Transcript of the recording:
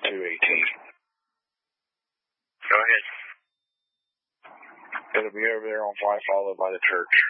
218. Go ahead. It'll be over there on 5 followed by the church.